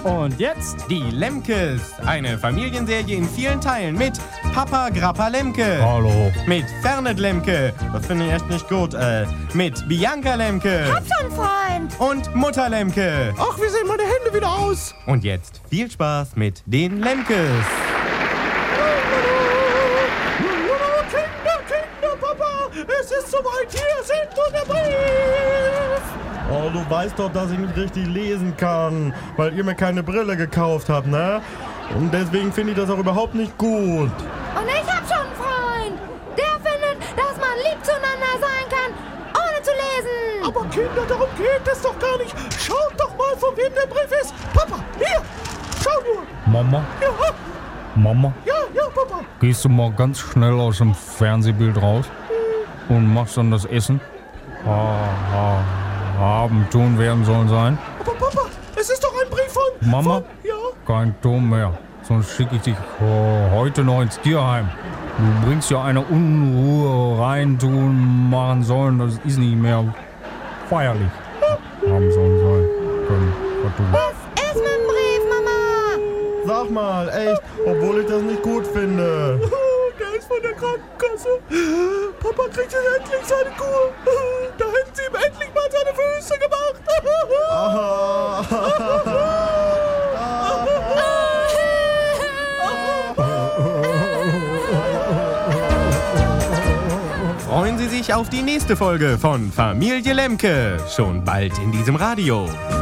Und jetzt Die Lemkes, eine Familienserie in vielen Teilen mit Papa Grappa Lemke. Hallo. Mit Fernet Lemke, das finde ich echt nicht gut, mit Bianca Lemke. Hab schon, Freund. Und Mutter Lemke. Ach, wie sehen meine Hände wieder aus? Und jetzt viel Spaß mit den Lemkes. Kinder, Papa, es ist soweit, hier sind unser Brief. Oh, du weißt doch, dass ich nicht richtig lesen kann, weil ihr mir keine Brille gekauft habt, ne? Und deswegen finde ich das auch überhaupt nicht gut. Und ich hab schon einen Freund. Der findet, dass man lieb zueinander sein kann, ohne zu lesen. Aber Kinder, darum geht es doch gar nicht. Schaut doch mal, von wem der Brief ist. Papa, hier, schau nur. Mama? Ja, Mama? ja, Papa. Gehst du mal ganz schnell aus dem Fernsehbild raus und machst dann das Essen? Haben, tun, werden sollen sein. Aber Papa, es ist doch ein Brief von... Mama? Ja? Kein Ton mehr. Sonst schicke ich dich heute noch ins Tierheim. Du bringst ja eine Unruhe rein, tun, machen sollen. Das ist nicht mehr feierlich. Haben sollen sein können. Was ist mit dem Brief, Mama? Sag mal, echt, obwohl ich das nicht gut finde. Der ist von der Krankenkasse. Papa kriegt jetzt endlich seine Kur. Da hätten sie ihm endlich mal seine Füße gemacht. Freuen Sie sich auf die nächste Folge von Familie Lemke. Schon bald in diesem Radio.